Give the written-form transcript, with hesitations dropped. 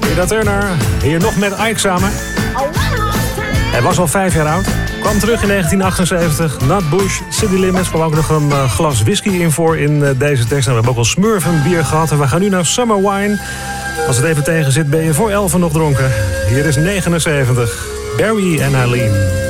Tina Turner, hier nog met Ike samen. Hij was al 5 jaar oud. Kwam terug in 1978. Nat Bush, City Limits. Kwam ook nog een glas whisky in voor in deze tekst. En we hebben ook al smurfenbier gehad. En we gaan nu naar Summer Wine. Als het even tegen zit, ben je voor 11 nog dronken. Hier is 79. Barry en Eileen.